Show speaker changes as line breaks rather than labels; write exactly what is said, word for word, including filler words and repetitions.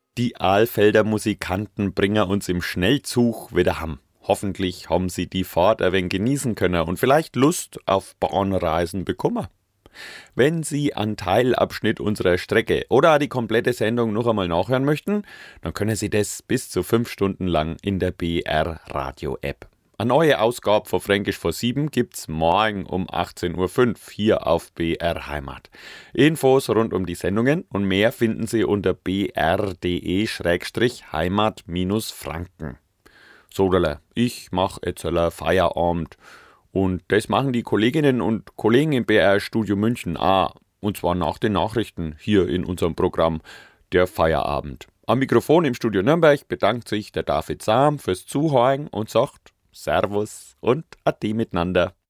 Die Alfelder Musikanten bringen uns im Schnellzug wieder heim. Hoffentlich haben Sie die Fahrt ein wenig genießen können und vielleicht Lust auf Bahnreisen bekommen. Wenn Sie einen Teilabschnitt unserer Strecke oder die komplette Sendung noch einmal nachhören möchten, dann können Sie das bis zu fünf Stunden lang in der B R Radio App. Eine neue Ausgabe von Fränkisch vor sieben gibt's morgen um achtzehn Uhr fünf hier auf B R Heimat. Infos rund um die Sendungen und mehr finden Sie unter b r punkt d e heimat franken. Sodala, ich mache jetzt einen Feierabend. Und das machen die Kolleginnen und Kollegen im B R Studio München auch. Und zwar nach den Nachrichten hier in unserem Programm Der Feierabend. Am Mikrofon im Studio Nürnberg bedankt sich der David Sam fürs Zuhören und sagt Servus und Ade miteinander.